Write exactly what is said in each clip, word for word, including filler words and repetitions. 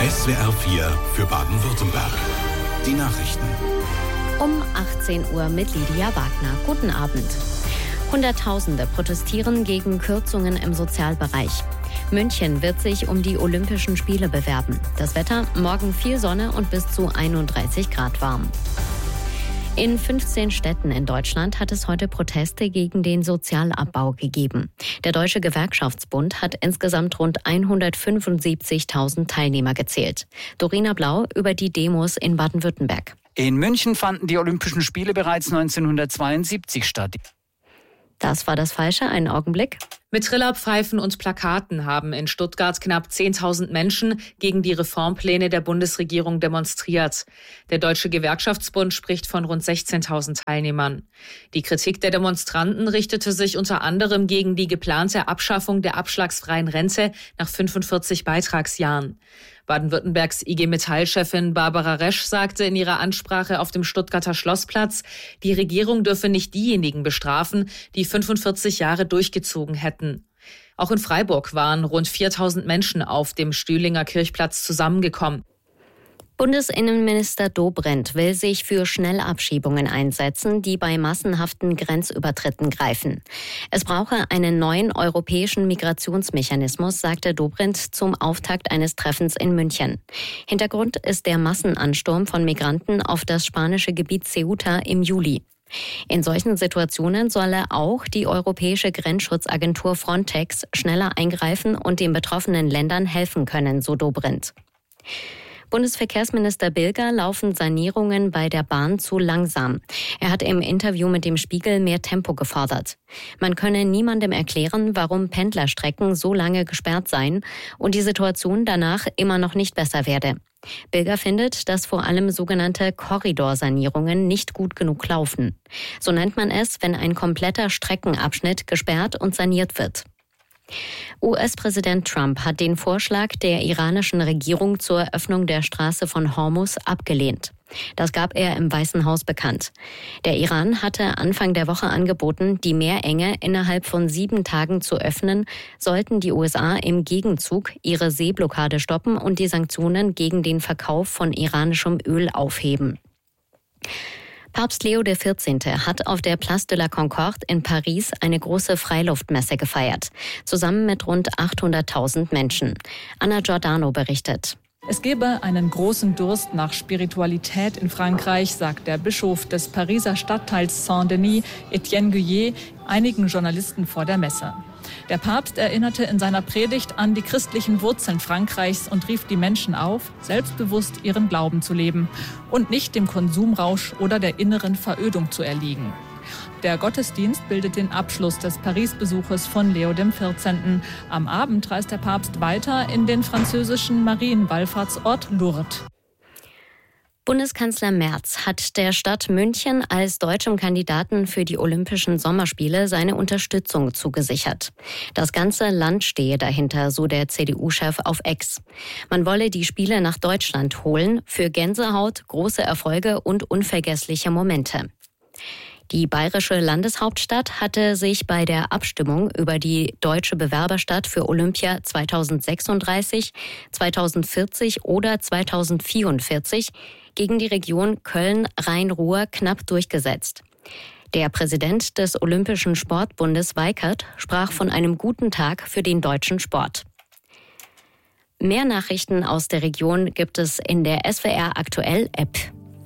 S W R vier für Baden-Württemberg. Die Nachrichten. Um achtzehn Uhr mit Lydia Wagner. Guten Abend. Hunderttausende protestieren gegen Kürzungen im Sozialbereich. München wird sich um die Olympischen Spiele bewerben. Das Wetter, morgen viel Sonne und bis zu einunddreißig Grad warm. In fünfzehn Städten in Deutschland hat es heute Proteste gegen den Sozialabbau gegeben. Der Deutsche Gewerkschaftsbund hat insgesamt rund hundertfünfundsiebzigtausend Teilnehmer gezählt. Dorina Blau über die Demos in Baden-Württemberg. In München fanden die Olympischen Spiele bereits neunzehnhundertzweiundsiebzig statt. Das war das Falsche, einen Augenblick. Mit Trillerpfeifen und Plakaten haben in Stuttgart knapp zehntausend Menschen gegen die Reformpläne der Bundesregierung demonstriert. Der Deutsche Gewerkschaftsbund spricht von rund sechzehntausend Teilnehmern. Die Kritik der Demonstranten richtete sich unter anderem gegen die geplante Abschaffung der abschlagsfreien Rente nach fünfundvierzig Beitragsjahren. Baden-Württembergs I G Metall-Chefin Barbara Resch sagte in ihrer Ansprache auf dem Stuttgarter Schlossplatz, die Regierung dürfe nicht diejenigen bestrafen, die fünfundvierzig Jahre durchgezogen hätten. Auch in Freiburg waren rund viertausend Menschen auf dem Stühlinger Kirchplatz zusammengekommen. Bundesinnenminister Dobrindt will sich für Schnellabschiebungen einsetzen, die bei massenhaften Grenzübertritten greifen. Es brauche einen neuen europäischen Migrationsmechanismus, sagte Dobrindt zum Auftakt eines Treffens in München. Hintergrund ist der Massenansturm von Migranten auf das spanische Gebiet Ceuta im Juli. In solchen Situationen solle auch die europäische Grenzschutzagentur Frontex schneller eingreifen und den betroffenen Ländern helfen können, so Dobrindt. Bundesverkehrsminister Bilger laufen Sanierungen bei der Bahn zu langsam. Er hat im Interview mit dem Spiegel mehr Tempo gefordert. Man könne niemandem erklären, warum Pendlerstrecken so lange gesperrt seien und die Situation danach immer noch nicht besser werde. Bilger findet, dass vor allem sogenannte Korridorsanierungen nicht gut genug laufen. So nennt man es, wenn ein kompletter Streckenabschnitt gesperrt und saniert wird. U S-Präsident Trump hat den Vorschlag der iranischen Regierung zur Öffnung der Straße von Hormuz abgelehnt. Das gab er im Weißen Haus bekannt. Der Iran hatte Anfang der Woche angeboten, die Meerenge innerhalb von sieben Tagen zu öffnen, sollten die U S A im Gegenzug ihre Seeblockade stoppen und die Sanktionen gegen den Verkauf von iranischem Öl aufheben. Papst Leo der vierzehnte hat auf der Place de la Concorde in Paris eine große Freiluftmesse gefeiert, zusammen mit rund achthunderttausend Menschen. Anna Giordano berichtet. Es gebe einen großen Durst nach Spiritualität in Frankreich, sagt der Bischof des Pariser Stadtteils Saint-Denis, Etienne Guyet, einigen Journalisten vor der Messe. Der Papst erinnerte in seiner Predigt an die christlichen Wurzeln Frankreichs und rief die Menschen auf, selbstbewusst ihren Glauben zu leben und nicht dem Konsumrausch oder der inneren Verödung zu erliegen. Der Gottesdienst bildet den Abschluss des Paris-Besuches von Leo dem vierzehnten. Am Abend reist der Papst weiter in den französischen Marienwallfahrtsort Lourdes. Bundeskanzler Merz hat der Stadt München als deutschem Kandidaten für die Olympischen Sommerspiele seine Unterstützung zugesichert. Das ganze Land stehe dahinter, so der C D U-Chef auf X. Man wolle die Spiele nach Deutschland holen für Gänsehaut, große Erfolge und unvergessliche Momente. Die bayerische Landeshauptstadt hatte sich bei der Abstimmung über die deutsche Bewerberstadt für Olympia zweitausendsechsunddreißig, zweitausendvierzig oder zweitausendvierundvierzig gegen die Region Köln-Rhein-Ruhr knapp durchgesetzt. Der Präsident des Olympischen Sportbundes Weikert sprach von einem guten Tag für den deutschen Sport. Mehr Nachrichten aus der Region gibt es in der S W R Aktuell App.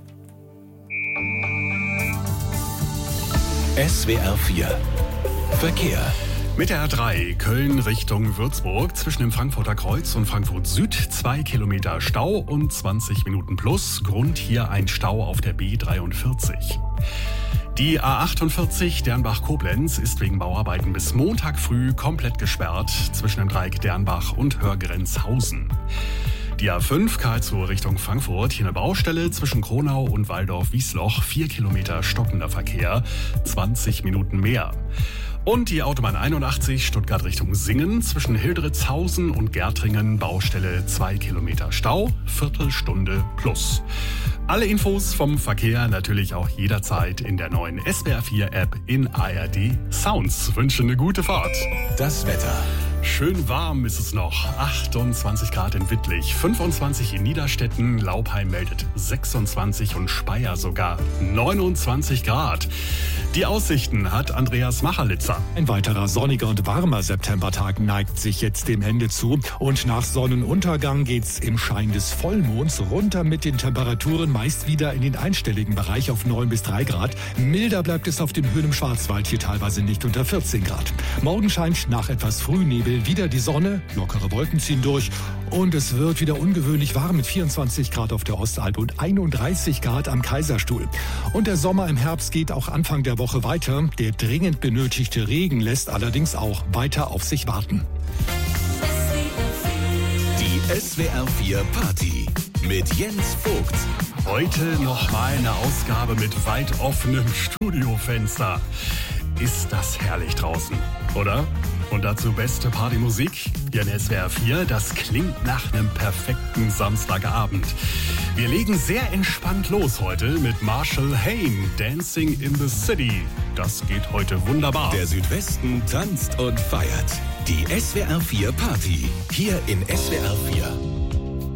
S W R vier Verkehr. Mit der A drei Köln Richtung Würzburg zwischen dem Frankfurter Kreuz und Frankfurt Süd zwei Kilometer Stau und zwanzig Minuten plus. Grund hier ein Stau auf der B dreiundvierzig. Die A achtundvierzig Dernbach-Koblenz ist wegen Bauarbeiten bis Montag früh komplett gesperrt zwischen dem Dreieck Dernbach und Hörgrenzhausen. Die A fünf Karlsruhe Richtung Frankfurt, hier eine Baustelle zwischen Kronau und Waldorf-Wiesloch, vier Kilometer stockender Verkehr, zwanzig Minuten mehr. Und die Autobahn einundachtzig Stuttgart Richtung Singen zwischen Hildritzhausen und Gärtringen, Baustelle zwei Kilometer Stau, Viertelstunde plus. Alle Infos vom Verkehr natürlich auch jederzeit in der neuen S W R vier App in A R D Sounds. Wünsche eine gute Fahrt. Das Wetter. Schön warm ist es noch. achtundzwanzig Grad in Wittlich, fünfundzwanzig in Niederstetten, Laupheim meldet sechsundzwanzig und Speyer sogar neunundzwanzig Grad. Die Aussichten hat Andreas Machalitzer. Ein weiterer sonniger und warmer Septembertag neigt sich jetzt dem Ende zu. Und nach Sonnenuntergang geht's im Schein des Vollmonds runter mit den Temperaturen meist wieder in den einstelligen Bereich auf neun bis drei Grad. Milder bleibt es auf den Höhen im Schwarzwald, hier teilweise nicht unter vierzehn Grad. Morgen scheint nach etwas Frühnebel wieder die Sonne, lockere Wolken ziehen durch und es wird wieder ungewöhnlich warm mit vierundzwanzig Grad auf der Ostalb und einunddreißig Grad am Kaiserstuhl. Und der Sommer im Herbst geht auch Anfang der Woche weiter. Der dringend benötigte Regen lässt allerdings auch weiter auf sich warten. Die S W R vier Party mit Jens Vogt. Heute noch mal eine Ausgabe mit weit offenem Studiofenster. Ist das herrlich draußen, oder? Und dazu beste Partymusik hier in S W R vier. Das klingt nach einem perfekten Samstagabend. Wir legen sehr entspannt los heute mit Marshall Haim, Dancing in the City. Das geht heute wunderbar. Der Südwesten tanzt und feiert. Die S W R vier Party hier in S W R vier.